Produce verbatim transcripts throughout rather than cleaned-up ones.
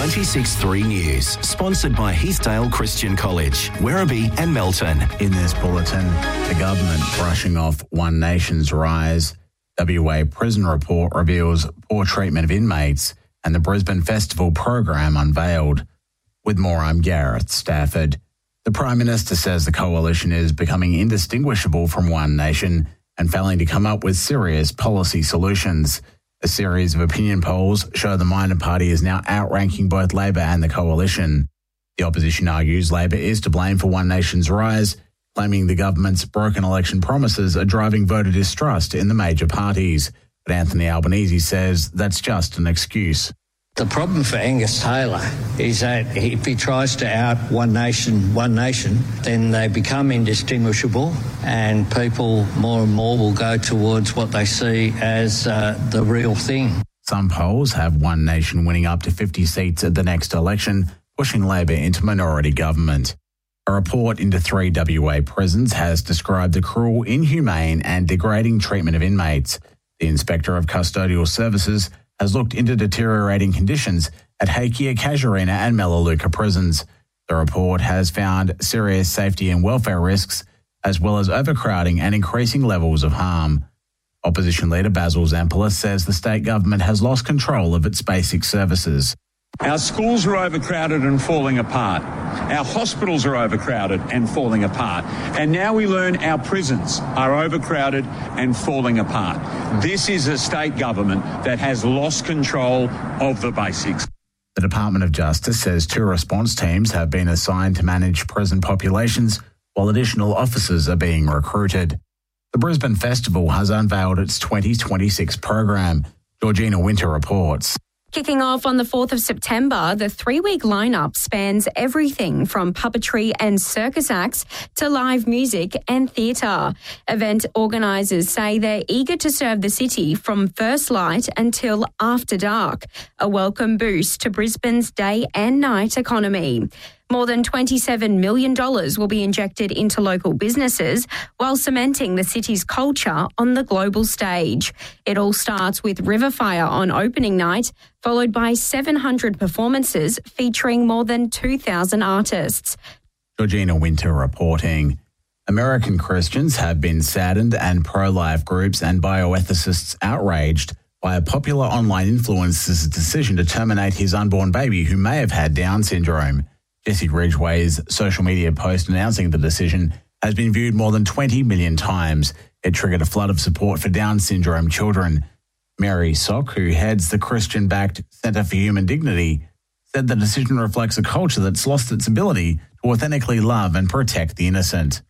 ninety-six point three News, sponsored by Heathdale Christian College, Werribee and Melton. In this bulletin, the government brushing off One Nation's rise, W A prison report reveals poor treatment of inmates, and the Brisbane Festival program unveiled. With more, I'm Gareth Stafford. The Prime Minister says the coalition is becoming indistinguishable from One Nation and failing to come up with serious policy solutions. A series of opinion polls show the minor party is now outranking both Labor and the coalition. The opposition argues Labor is to blame for One Nation's rise, claiming the government's broken election promises are driving voter distrust in the major parties. But Anthony Albanese says that's just an excuse. The problem for Angus Taylor is that if he tries to out One Nation, One Nation, then they become indistinguishable and people more and more will go towards what they see as uh, the real thing. Some polls have One Nation winning up to fifty seats at the next election, pushing Labor into minority government. A report into three W A prisons has described the cruel, inhumane and degrading treatment of inmates. The Inspector of Custodial Services has looked into deteriorating conditions at Hakea, Casuarina and Melaleuca prisons. The report has found serious safety and welfare risks, as well as overcrowding and increasing levels of harm. Opposition leader Basil Zampolis says the state government has lost control of its basic services. Our schools are overcrowded and falling apart. Our hospitals are overcrowded and falling apart. And now we learn our prisons are overcrowded and falling apart. This is a state government that has lost control of the basics. The Department of Justice says two response teams have been assigned to manage prison populations, while additional officers are being recruited. The Brisbane Festival has unveiled its twenty twenty-six program. Georgina Winter reports. Kicking off on the fourth of September, the three-week lineup spans everything from puppetry and circus acts to live music and theatre. Event organisers say they're eager to serve the city from first light until after dark, a welcome boost to Brisbane's day and night economy. More than twenty-seven million dollars will be injected into local businesses while cementing the city's culture on the global stage. It all starts with Riverfire on opening night, followed by seven hundred performances featuring more than two thousand artists. Georgina Winter reporting. American Christians have been saddened and pro-life groups and bioethicists outraged by a popular online influencer's decision to terminate his unborn baby who may have had Down syndrome. Jesse Ridgway's social media post announcing the decision has been viewed more than twenty million times. It triggered a flood of support for Down syndrome children. Mary Sock, who heads the Christian-backed Centre for Human Dignity, said the decision reflects a culture that's lost its ability to authentically love and protect the innocent.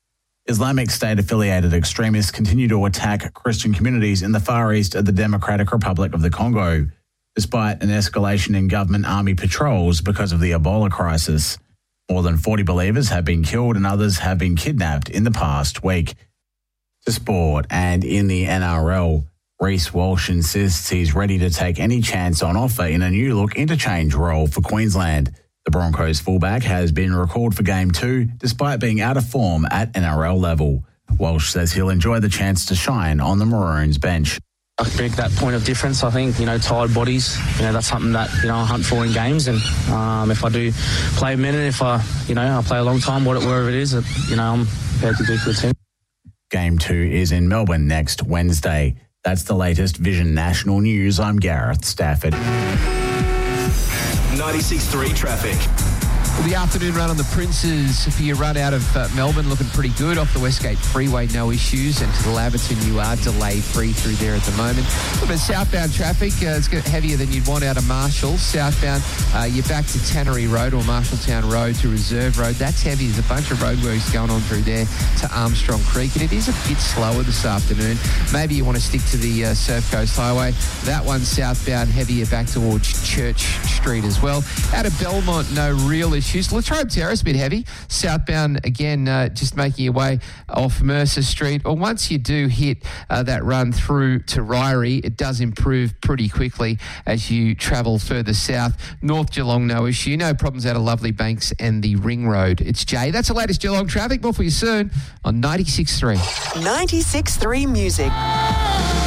Islamic State-affiliated extremists continue to attack Christian communities in the Far East of the Democratic Republic of the Congo, despite an escalation in government army patrols because of the Ebola crisis. More than forty believers have been killed and others have been kidnapped in the past week. To sport, and in the N R L, Reece Walsh insists he's ready to take any chance on offer in a new-look interchange role for Queensland. The Broncos fullback has been recalled for Game two despite being out of form at N R L level. Walsh says he'll enjoy the chance to shine on the Maroons bench. I can make that point of difference. I think, you know, tired bodies, you know, that's something that, you know, I hunt for in games. And um, if I do play a minute, if I, you know, I play a long time, whatever it is, you know, I'm prepared to do for the team. Game two is in Melbourne next Wednesday. That's the latest Vision National News. I'm Gareth Stafford. ninety-six point three traffic. The afternoon run on the Princes for your run out of uh, Melbourne looking pretty good. Off the Westgate Freeway, no issues. And to the Laverton, you are delay free through there at the moment. A bit of southbound traffic. Uh, it's heavier than you'd want out of Marshall. Southbound, uh, you're back to Tannery Road or Marshalltown Road to Reserve Road. That's heavy. There's a bunch of roadworks going on through there to Armstrong Creek. And it is a bit slower this afternoon. Maybe you want to stick to the uh, Surf Coast Highway. That one's southbound, heavier back towards Church Street as well. Out of Belmont, no real issues. Latrobe Terrace, a bit heavy. Southbound, again, uh, just making your way off Mercer Street. Or once you do hit uh, that run through to Ryrie, it does improve pretty quickly as you travel further south. North Geelong, no issue. No problems out of Lovely Banks and the Ring Road. It's Jay. That's the latest Geelong traffic. More for you soon on ninety-six point three. ninety-six point three Music.